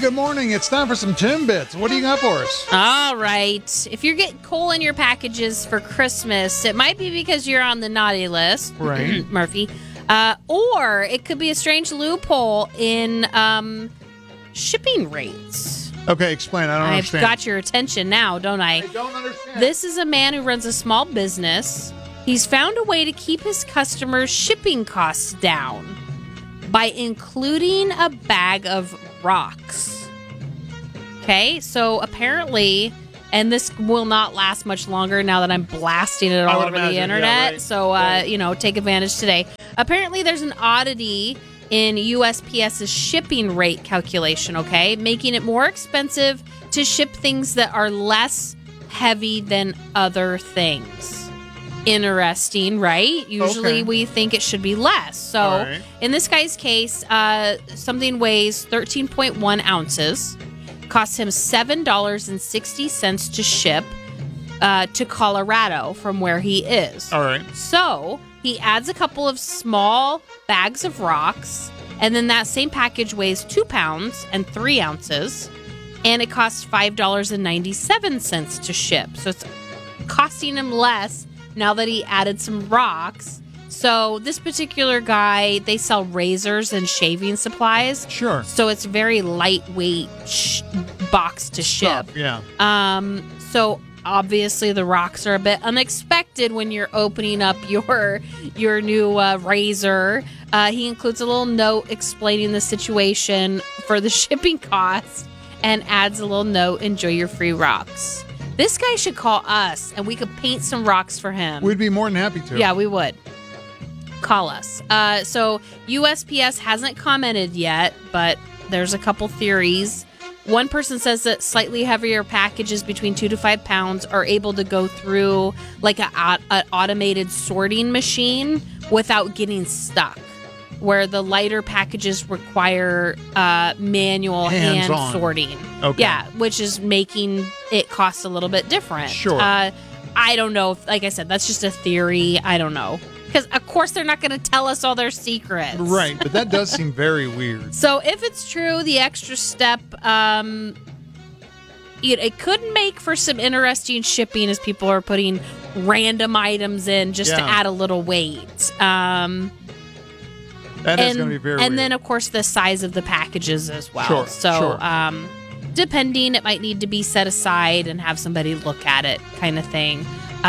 good morning. It's time for some Timbits. What do you got for us? All right. If you're getting coal in your packages for Christmas, it might be because you're on the naughty list, Right. Murphy. Or it could be a strange loophole in shipping rates. Okay, explain. I don't I've understand. got your attention now, don't I? I don't understand. This is a man who runs a small business. He's found a way to keep his customers' shipping costs down by including a bag of rocks. Okay, so apparently, and this will not last much longer now that I'm blasting it all would over imagine, the internet. yeah, right. So, Right. take advantage today. Apparently, there's an oddity in USPS's shipping rate calculation, okay? Making it more expensive to ship things that are less heavy than other things. Interesting, right? Usually Okay. we think it should be less. So All right. in this guy's case, something weighs 13.1 ounces, costs him $7.60 to ship to Colorado from where he is. All right. So he adds a couple of small bags of rocks, and then that same package weighs 2 pounds and 3 ounces, and it costs $5.97 to ship. So it's costing him less now that he added some rocks. So this particular guy, they sell razors and shaving supplies. Sure. So it's very lightweight box to ship. Stuff, yeah. So obviously the rocks are a bit unexpected when you're opening up your new razor. He includes a little note explaining the situation for the shipping cost and adds a little note, enjoy your free rocks. This guy should call us and we could paint some rocks for him. We'd be more than happy to. Yeah, we would. Call us. So USPS hasn't commented yet, but there's a couple theories. One person says that slightly heavier packages between 2 to 5 pounds are able to go through like an automated sorting machine without getting stuck, where the lighter packages require manual hand Hands-on. sorting. Okay. Yeah, which is making it cost a little bit different. Sure. I don't know. Like I said, that's just a theory. I don't know. Because, of course, they're not going to tell us all their secrets. Right, but that does seem very weird. So if it's true, the extra step, it could make for some interesting shipping as people are putting random items in just to Yeah. add a little weight. That is going to be very weird. And then, of course, the size of the packages as well. Sure, So, sure. depending, it might need to be set aside and have somebody look at it, kind of thing.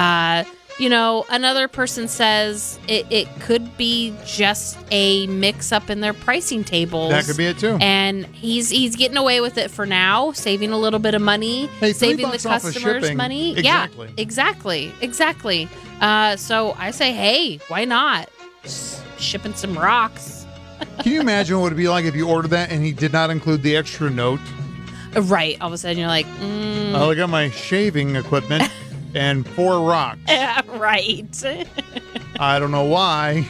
Another person says it could be just a mix-up in their pricing tables. That could be it, too. And he's getting away with it for now, saving a little bit of money, Hey, saving the $3 off of customers shipping. money. Exactly. Yeah, exactly. So I say, hey, why not? Just shipping some rocks. Can you imagine what it would be like if you ordered that and he did not include the extra note? Right. All of a sudden you're like, I got my shaving equipment and 4 rocks. right. I don't know why.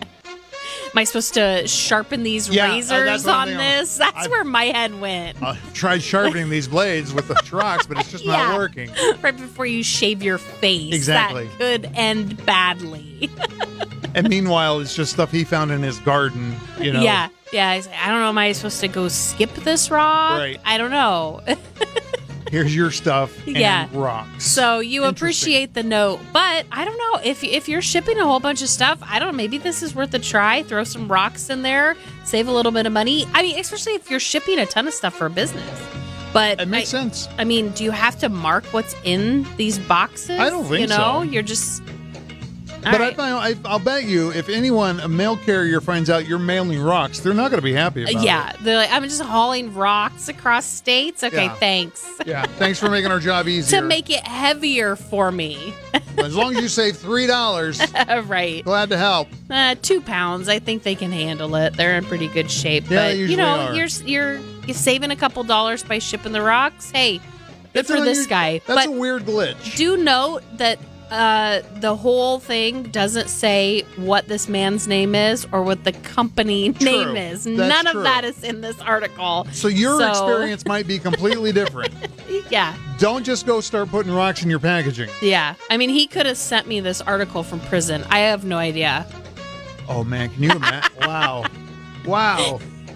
Am I supposed to sharpen these Yeah, razors that's what I'm on thinking. this? That's I've- where my head went. I tried sharpening these blades with the rocks, but it's just Yeah. not working. Right before you shave your face. Exactly. That could end badly. And meanwhile, it's just stuff he found in his garden, Yeah. Yeah. He's like, I don't know. Am I supposed to go skip this rock? Right. I don't know. Here's your stuff and Yeah. rocks. So you Interesting. appreciate the note, but I don't know if you're shipping a whole bunch of stuff. I don't know. Maybe this is worth a try. Throw some rocks in there, save a little bit of money. I mean, especially if you're shipping a ton of stuff for a business. But It makes sense. I mean, do you have to mark what's in these boxes? I don't think so. You're just. But All right. I'll bet you, if anyone, a mail carrier, finds out you're mailing rocks, they're not going to be happy about Yeah, they're like, I'm just hauling rocks across states. Okay, Yeah. thanks. it. Yeah. Thanks for making our job easier. To make it heavier for me. As long as you save $3, Right. glad to help. 2 pounds. I think they can handle it. They're in pretty good shape. Yeah, but they usually are. you're saving a couple dollars by shipping the rocks. Hey, good for this guy. That's But a weird glitch. do note that the whole thing doesn't say what this man's name is or what the company name is. That's None true. of that is in this article. So your experience might be completely different. Yeah. Don't just go start putting rocks in your packaging. Yeah. I mean, he could have sent me this article from prison. I have no idea. Oh, man. Can you imagine? Wow.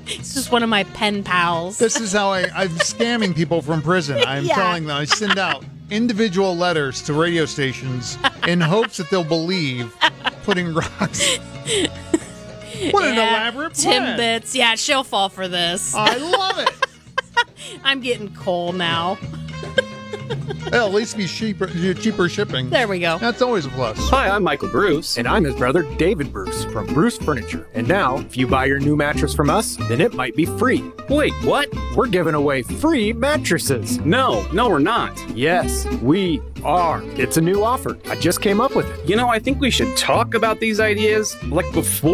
This is one of my pen pals. This is how I'm scamming people from prison. I'm Yeah. telling them, I send out individual letters to radio stations in hopes that they'll believe putting rocks. What an elaborate plan. Timbits. Yeah, she'll fall for this. I love it. I'm getting coal now. Well, at least be cheaper shipping. There we go. That's always a plus. Hi, I'm Michael Bruce. And I'm his brother, David Bruce, from Bruce Furniture. And now, if you buy your new mattress from us, then it might be free. Wait, what? We're giving away free mattresses. No, we're not. Yes, we are. It's a new offer. I just came up with it. You know, I think we should talk about these ideas, like, before